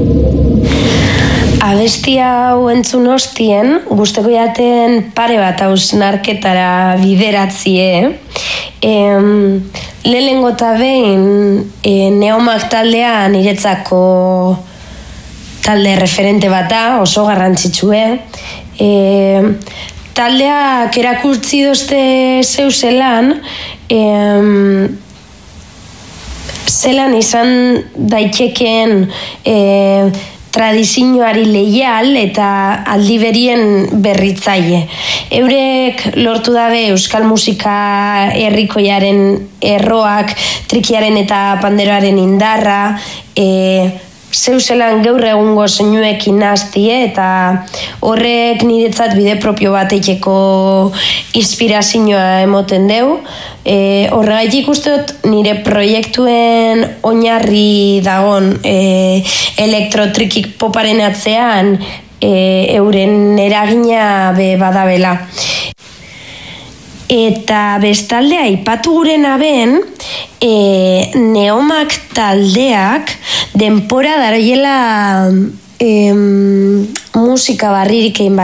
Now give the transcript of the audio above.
Abesti hau entzun ostien, gustoko jaten pare bat hausnarketara bideratzie. Lehenengo eta behin Neomak taldea niretzako talde referente bat da, oso garrantzitsue. Taldeak erakurtzi dozte zeu zelan, zelan izan daitekeen tradizioari leial eta aldi berien berritzaile. Eurek lortu dabe euskal musika herrikoiaren erroak, trikiaren eta panderoaren indarra, zeu zelan gaur egungo soinuekin nahaztie eta horrek niretzat bide propio bat eiteko inspirazioa emoten deu. Horregaitik uste dut nire proiektuen oinarri dagon elektrotrikik poparen atzean euren eragina badabela. Eta bestalde aipatu gurena ben, Neomak taldeak denpora daroiela musika barririk egin